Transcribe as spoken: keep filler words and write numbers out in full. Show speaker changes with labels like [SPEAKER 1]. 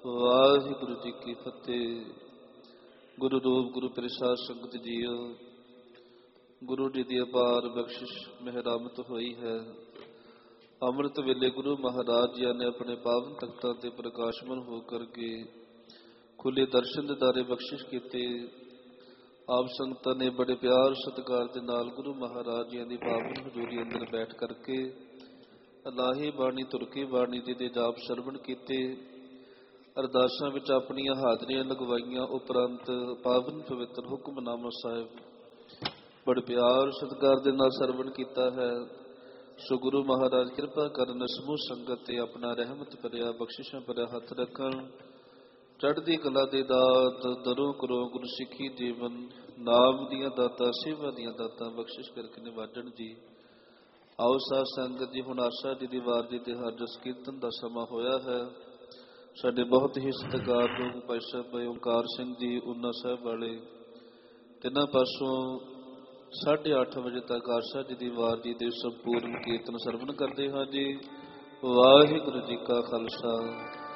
[SPEAKER 1] ਵਾਹਿਗੁਰੂ ਜੀ ਕੀ ਫਤਿਹ। ਗੁਰੂ ਰੂਪ ਗੁਰੂ ਪ੍ਰਸਾਦ ਸੰਗਤ ਜੀਓ, ਗੁਰੂ ਜੀ ਦੀ ਅਪਾਰ ਬਖਸ਼ਿਸ਼ ਮਿਹਰਾਮਤ ਹੋਈ ਹੈ। ਅੰਮ੍ਰਿਤ ਵੇਲੇ ਗੁਰੂ ਮਹਾਰਾਜ ਜੀ ਨੇ ਆਪਣੇ ਪਾਵਨ ਤਖਤਾਂ ਤੇ ਪ੍ਰਕਾਸ਼ਮਨ ਹੋ ਕਰਕੇ ਖੁੱਲੇ ਦਰਸ਼ਨ ਦਿਦਾਰੇ ਬਖਸ਼ਿਸ਼ ਕੀਤੇ। ਆਪ ਸੰਗਤਾਂ ਨੇ ਬੜੇ ਪਿਆਰ ਸਤਿਕਾਰ ਦੇ ਨਾਲ ਗੁਰੂ ਮਹਾਰਾਜ ਜੀ ਦੀ ਪਾਵਨ ਹਜ਼ੂਰੀ ਅੰਦਰ ਬੈਠ ਕਰਕੇ ਅਲਾਹੀ ਬਾਣੀ ਤੁਰਕੀ ਬਾਣੀ ਜੀ ਦੇ ਜਾਪ ਸਰਵਣ ਕੀਤੇ। ਅਰਦਾਸਾਂ ਵਿੱਚ ਆਪਣੀਆਂ ਹਾਜ਼ਰੀਆਂ ਲਗਵਾਈਆਂ। ਉਪਰੰਤ ਪਾਵਨ ਪਵਿੱਤਰ ਹੁਕਮਨਾਮਾ ਸਾਹਿਬ ਬੜੇ ਪਿਆਰ ਸਤਿਕਾਰ ਦੇ ਨਾਲ ਸਰਵਣ ਕੀਤਾ ਹੈ। ਸੋ ਗੁਰੂ ਮਹਾਰਾਜ ਕਿਰਪਾ ਕਰਨ, ਸਮੂਹ ਸੰਗਤ ਤੇ ਆਪਣਾ ਰਹਿਮਤ ਭਰਿਆ ਬਖਸ਼ਿਸ਼ਾਂ ਭਰਿਆ ਹੱਥ ਰੱਖਣ। ਚੜ੍ਹਦੀ ਕਲਾ ਦੇ ਦਾਤ ਦਰੋਂ ਕਰੋ ਗੁਰੂ ਸਿੱਖੀ ਜੀਵਨ, ਨਾਮ ਦੀਆਂ ਦਾਤਾਂ ਸੇਵਾ ਦੀਆਂ ਦਾਤਾਂ ਬਖਸ਼ਿਸ਼ ਕਰਕੇ ਨਿਵਾਜਣ ਜੀ। ਆਓ ਸਾਧ ਸੰਗਤ ਜੀ, ਹੁਣ ਆਸਾ ਜੀ ਦੀ ਵਾਰ ਜੀ ਤੇ ਹਰ ਜਸ ਕੀਰਤਨ ਦਾ ਸਮਾਂ ਹੋਇਆ ਹੈ। ਸਾਡੇ ਬਹੁਤ ਹੀ ਸਤਿਕਾਰਯੋਗ ਭਾਈ ਸਾਹਿਬ ਓਂਕਾਰ ਸਿੰਘ ਜੀ ਊਨਾ ਸਾਹਿਬ ਵਾਲੇ, ਤਿੰਨਾਂ ਪਾਸੋਂ ਸਾਢੇ ਅੱਠ ਵਜੇ ਤੱਕ ਆਸਾ ਜੀ ਦੀ ਵਾਰ ਜੀ ਦੇ ਸੰਪੂਰਨ ਕੀਰਤਨ ਸਰਵਣ ਕਰਦੇ ਹਾਂ ਜੀ। ਵਾਹਿਗੁਰੂ ਜੀ ਕਾ ਖਾਲਸਾ,